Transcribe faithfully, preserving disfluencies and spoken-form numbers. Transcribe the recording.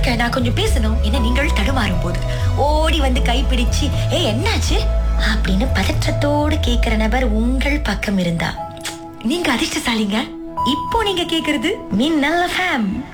இருங்க, நான் கொஞ்சம் பேசணும் என்ன நீங்கள் தடுமாறும் போது ஓடி வந்து கைப்பிடிச்சு ஏ என்னாச்சு அப்படின்னு பதற்றத்தோடு கேக்குற நபர் உங்கள் பக்கம் இருந்தா நீங்க அதிர்ஷ்டசாலிங்க. இப்போ நீங்க கேக்குறது மின்னல் எஃப்எம்.